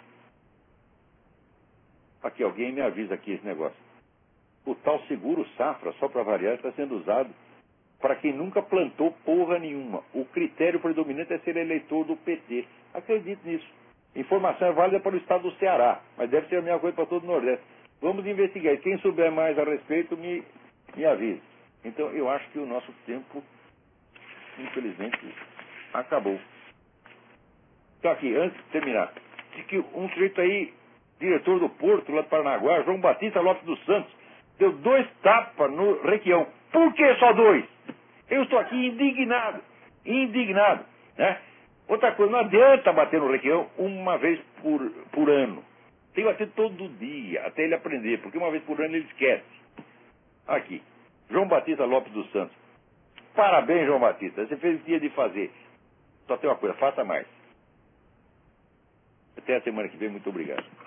Speaker 1: Aqui, alguém me avisa aqui esse negócio. O tal seguro safra, só para variar, está sendo usado para quem nunca plantou porra nenhuma. O critério predominante é ser eleitor do PT. Acredito nisso. Informação é válida para o estado do Ceará, mas deve ser a mesma coisa para todo o Nordeste. Vamos investigar. Quem souber mais a respeito, me avise. Então, eu acho que o nosso tempo, infelizmente, acabou. Então, aqui, antes de terminar, diz que um sujeito aí, diretor do Porto, lá de Paranaguá, João Batista Lopes dos Santos, deu 2 tapas no Requião. Por que só 2? Eu estou aqui indignado, né? Outra coisa, não adianta bater no Requião uma vez por ano. Tem que bater todo dia, até ele aprender, porque uma vez por ano ele esquece. Aqui, João Batista Lopes dos Santos. Parabéns, João Batista, você fez o que tinha de fazer. Só tem uma coisa, faça mais. Até a semana que vem, muito obrigado.